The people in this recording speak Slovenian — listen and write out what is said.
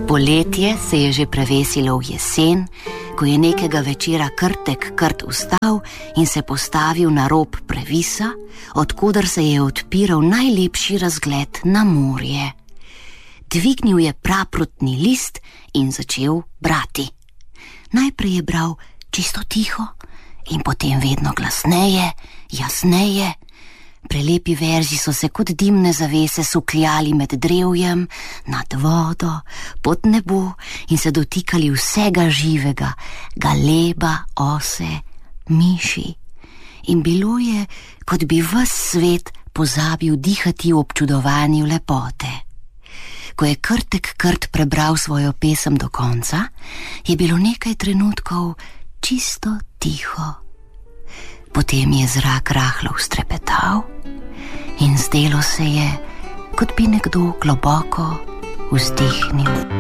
Poletje se je že prevesilo v jesen, ko je nekega večera Krtek Krt vstal in se postavil na rob previsa, odkoder se je odpiral najlepši razgled na morje. Dvignil je praprotni list in začel brati. Najprej je bral čisto tiho in potem vedno glasneje, jasneje. Prelepi verzi so se kot dimne zavese sukljali med drevjem, nad vodo, pod nebo in se dotikali vsega živega, galeba, ose, miši. In bilo je, kot bi ves svet pozabil dihati v občudovanju lepote. Ko je Krtek Krt prebral svojo pesem do konca, je bilo nekaj trenutkov čisto tiho. Potem je zrak rahlo vztrepetal in zdelo se je, kot bi nekdo globoko vzdihnil.